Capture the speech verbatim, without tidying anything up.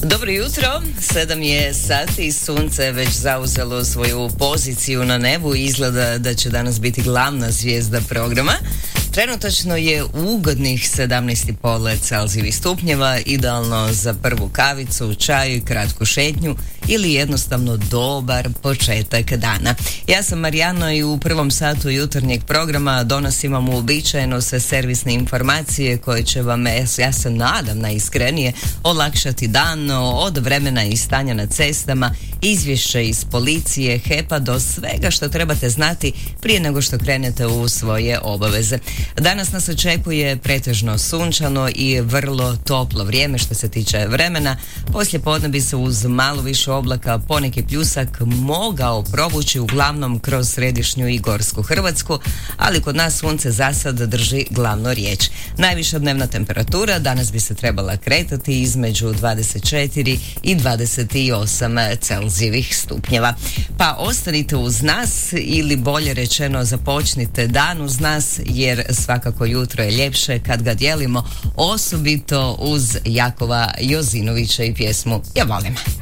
Dobro jutro, sedam je sati, sunce je već zauzelo svoju poziciju na nebu i izgleda da će danas biti glavna zvijezda programa. Trenutačno je ugodnih sedamnaest i pol Celzijevih stupnjeva, idealno za prvu kavicu, čaj, kratku šetnju ili jednostavno dobar početak dana. Ja sam Marijana i u prvom satu jutarnjeg programa donosim vam uobičajeno sve servisne informacije koje će vam, ja se nadam najiskrenije, olakšati dan od vremena i stanja na cestama, izvješće iz policije, H E P-a do svega što trebate znati prije nego što krenete u svoje obaveze. Danas nas očekuje pretežno sunčano i vrlo toplo vrijeme što se tiče vremena. Poslije podne bi se uz malo više oblaka poneki pljusak mogao provući uglavnom kroz središnju i gorsku Hrvatsku, ali kod nas sunce za sad drži glavnu riječ. Najviša dnevna temperatura danas bi se trebala kretati između dvadeset četiri i dvadeset osam Celzijevih stupnjeva. Pa ostanite uz nas ili bolje rečeno započnite dan uz nas, jer svakako jutro je ljepše kad ga dijelimo, osobito uz Jakova Jozinovića i pjesmu Ja volim.